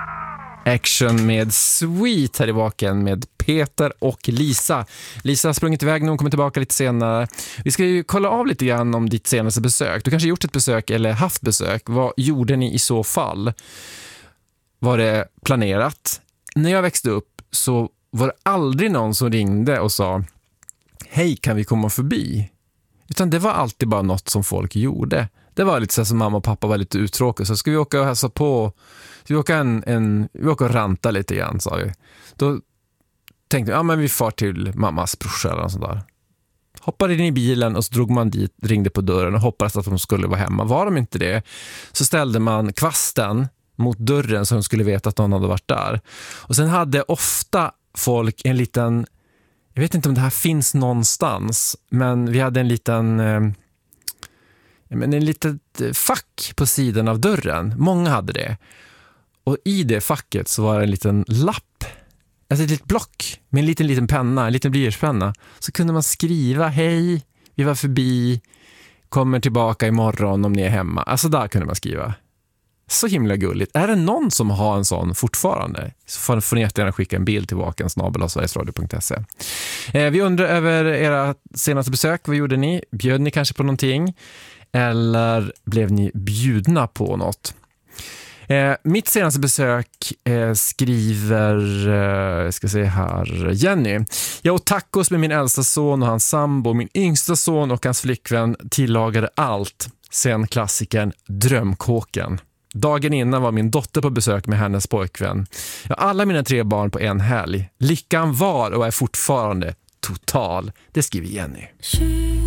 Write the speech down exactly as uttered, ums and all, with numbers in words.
Action med Sweet här i vaken med Peter och Lisa. Lisa har sprungit iväg nu, hon kommer tillbaka lite senare. Vi ska ju kolla av lite grann om ditt senaste besök. Du kanske gjort ett besök eller haft besök. Vad gjorde ni i så fall? Var det planerat? När jag växte upp så var det aldrig någon som ringde och sa hej, kan vi komma förbi? Utan det var alltid bara något som folk gjorde. Det var lite så som mamma och pappa var lite uttråkade. Så ska vi åka och hälsa på. Så vi åker, en, en, vi åker och ranta lite grann, sa vi. Då tänkte vi, ja men vi far till mammas brorsa eller något sånt där. Hoppade in i bilen och så drog man dit, ringde på dörren och hoppades att de skulle vara hemma. Var de inte det så ställde man kvasten mot dörren så de skulle veta att någon hade varit där. Och sen hade ofta folk en liten, jag vet inte om det här finns någonstans, men vi hade en liten... Eh, men en litet fack på sidan av dörren. Många hade det. Och i det facket så var det en liten lapp. Alltså ett litet block med en liten, liten penna, en liten blyertspenna. Så kunde man skriva, hej, vi var förbi, kommer tillbaka imorgon om ni är hemma. Alltså där kunde man skriva. Så himla gulligt. Är det någon som har en sån fortfarande? Så får, får ni jättegärna skicka en bild till vaken snabel-a sverigesradio punkt se. Eh, vi undrar över era senaste besök. Vad gjorde ni? Bjöd ni kanske på någonting? Eller blev ni bjudna på något? Eh, mitt senaste besök eh, skriver, eh, ska se här, Jenny. Jag åt tacos med min äldsta son och hans sambo. Min yngsta son och hans flickvän tillagade allt. Sen klassikern Drömkåken. Dagen innan var min dotter på besök med hennes pojkvän. Jag har alla mina tre barn på en helg. Lyckan var och är fortfarande total. Det skriver Jenny.